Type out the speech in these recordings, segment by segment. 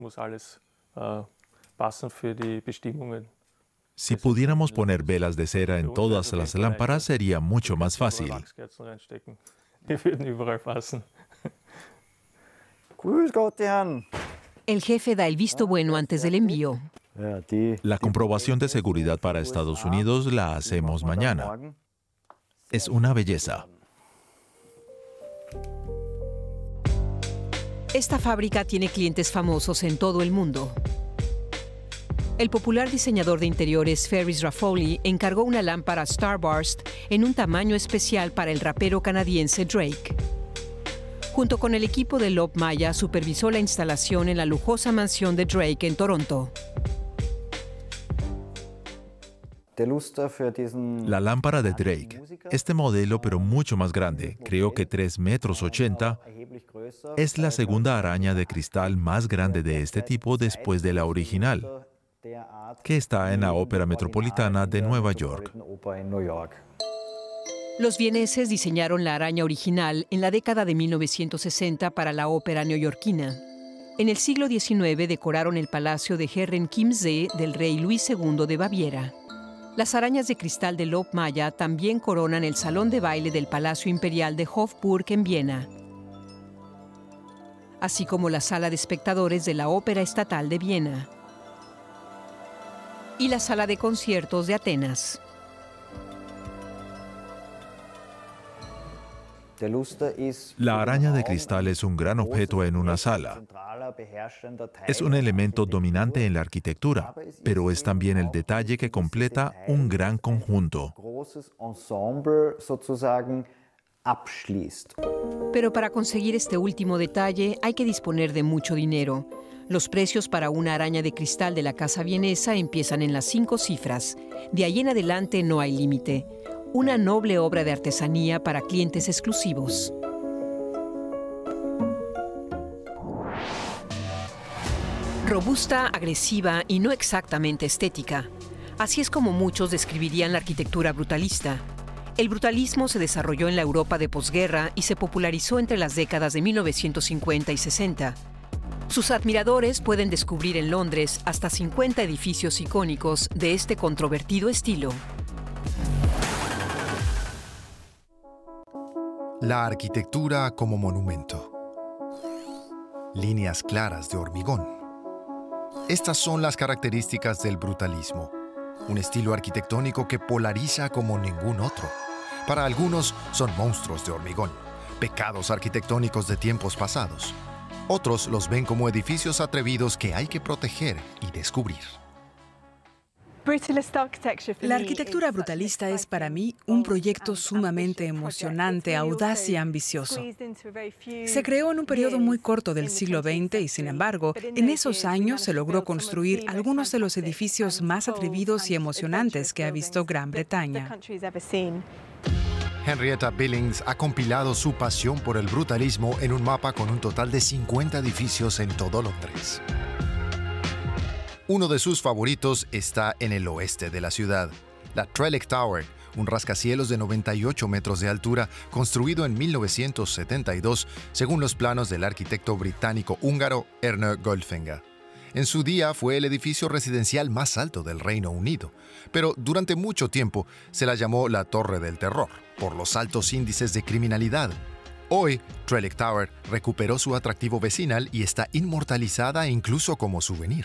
Si pudiéramos poner velas de cera en todas las lámparas, sería mucho más fácil. El jefe da el visto bueno antes del envío. La comprobación de seguridad para Estados Unidos la hacemos mañana. Es una belleza. Esta fábrica tiene clientes famosos en todo el mundo. El popular diseñador de interiores Ferris Raffoley encargó una lámpara Starburst en un tamaño especial para el rapero canadiense Drake. Junto con el equipo de Lob Maya, supervisó la instalación en la lujosa mansión de Drake en Toronto. La lámpara de Drake, este modelo pero mucho más grande, creo que 3,80 metros, es la segunda araña de cristal más grande de este tipo después de la original, que está en la Ópera Metropolitana de Nueva York. Los vieneses diseñaron la araña original en la década de 1960 para la ópera neoyorquina. En el siglo XIX decoraron el palacio de Herrenchiemsee del rey Luis II de Baviera. Las arañas de cristal de Lob Maya también coronan el salón de baile del Palacio Imperial de Hofburg en Viena, así como la sala de espectadores de la Ópera Estatal de Viena y la sala de conciertos de Atenas. La araña de cristal es un gran objeto en una sala. Es un elemento dominante en la arquitectura, pero es también el detalle que completa un gran conjunto. Pero para conseguir este último detalle hay que disponer de mucho dinero. Los precios para una araña de cristal de la casa vienesa empiezan en las 5 cifras. De ahí en adelante no hay límite. Una noble obra de artesanía para clientes exclusivos. Robusta, agresiva y no exactamente estética. Así es como muchos describirían la arquitectura brutalista. El brutalismo se desarrolló en la Europa de posguerra y se popularizó entre las décadas de 1950 y 60. Sus admiradores pueden descubrir en Londres hasta 50 edificios icónicos de este controvertido estilo. La arquitectura como monumento. Líneas claras de hormigón. Estas son las características del brutalismo, un estilo arquitectónico que polariza como ningún otro. Para algunos son monstruos de hormigón, pecados arquitectónicos de tiempos pasados. Otros los ven como edificios atrevidos que hay que proteger y descubrir. La arquitectura brutalista es para mí un proyecto sumamente emocionante, audaz y ambicioso. Se creó en un periodo muy corto del siglo XX y, sin embargo, en esos años se logró construir algunos de los edificios más atrevidos y emocionantes que ha visto Gran Bretaña. Henrietta Billings ha compilado su pasión por el brutalismo en un mapa con un total de 50 edificios en todo Londres. Uno de sus favoritos está en el oeste de la ciudad, la Trellick Tower, un rascacielos de 98 metros de altura construido en 1972 según los planos del arquitecto británico-húngaro Ernő Goldfinger. En su día fue el edificio residencial más alto del Reino Unido, pero durante mucho tiempo se la llamó la Torre del Terror, por los altos índices de criminalidad. Hoy, Trellick Tower recuperó su atractivo vecinal y está inmortalizada incluso como souvenir.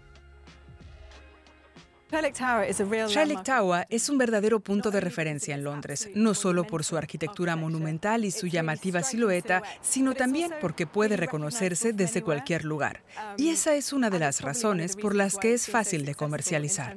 Trellick Tower es un verdadero punto de referencia en Londres, no solo por su arquitectura monumental y su llamativa silueta, sino también porque puede reconocerse desde cualquier lugar. Y esa es una de las razones por las que es fácil de comercializar.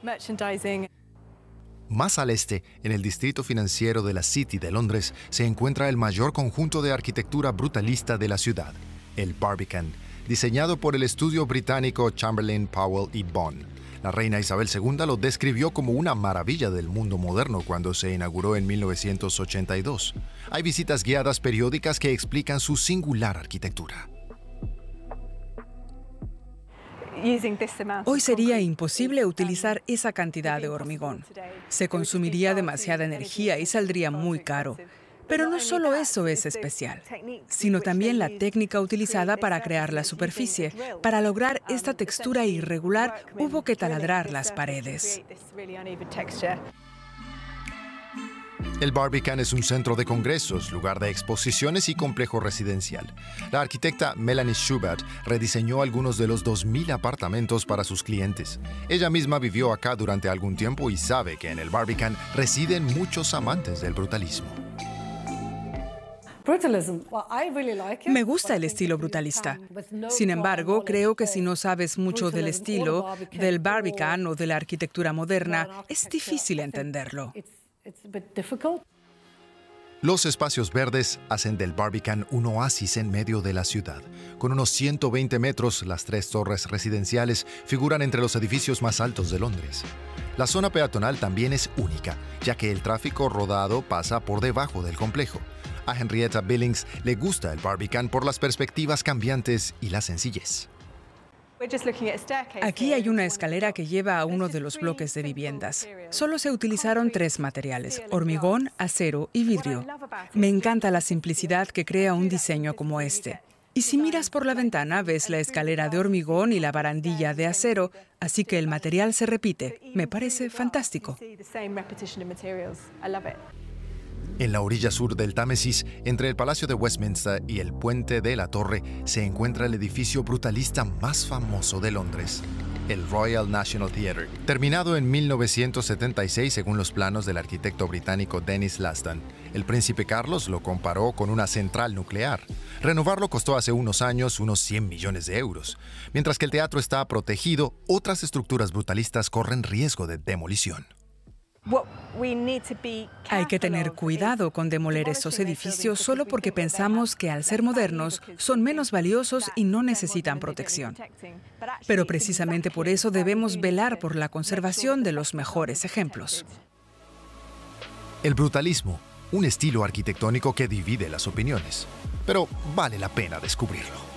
Más al este, en el distrito financiero de la City de Londres, se encuentra el mayor conjunto de arquitectura brutalista de la ciudad, el Barbican, diseñado por el estudio británico Chamberlain, Powell y Bond. La reina Isabel II lo describió como una maravilla del mundo moderno cuando se inauguró en 1982. Hay visitas guiadas periódicas que explican su singular arquitectura. Hoy sería imposible utilizar esa cantidad de hormigón. Se consumiría demasiada energía y saldría muy caro. Pero no solo eso es especial, sino también la técnica utilizada para crear la superficie. Para lograr esta textura irregular, hubo que taladrar las paredes. El Barbican es un centro de congresos, lugar de exposiciones y complejo residencial. La arquitecta Melanie Schubert rediseñó algunos de los 2.000 apartamentos para sus clientes. Ella misma vivió acá durante algún tiempo y sabe que en el Barbican residen muchos amantes del brutalismo. Me gusta el estilo brutalista. Sin embargo, creo que si no sabes mucho del estilo, del Barbican o de la arquitectura moderna, es difícil entenderlo. Los espacios verdes hacen del Barbican un oasis en medio de la ciudad. Con unos 120 metros, las 3 torres residenciales figuran entre los edificios más altos de Londres. La zona peatonal también es única, ya que el tráfico rodado pasa por debajo del complejo. A Henrietta Billings le gusta el Barbican por las perspectivas cambiantes y la sencillez. Aquí hay una escalera que lleva a uno de los bloques de viviendas. Solo se utilizaron 3 materiales: hormigón, acero y vidrio. Me encanta la simplicidad que crea un diseño como este. Y si miras por la ventana, ves la escalera de hormigón y la barandilla de acero, así que el material se repite. Me parece fantástico. En la orilla sur del Támesis, entre el Palacio de Westminster y el Puente de la Torre, se encuentra el edificio brutalista más famoso de Londres, el Royal National Theatre. Terminado en 1976 según los planos del arquitecto británico Dennis Laston, el príncipe Carlos lo comparó con una central nuclear. Renovarlo costó hace unos años unos 100 millones de euros. Mientras que el teatro está protegido, otras estructuras brutalistas corren riesgo de demolición. Hay que tener cuidado con demoler estos edificios solo porque pensamos que al ser modernos son menos valiosos y no necesitan protección. Pero precisamente por eso debemos velar por la conservación de los mejores ejemplos. El brutalismo, un estilo arquitectónico que divide las opiniones, pero vale la pena descubrirlo.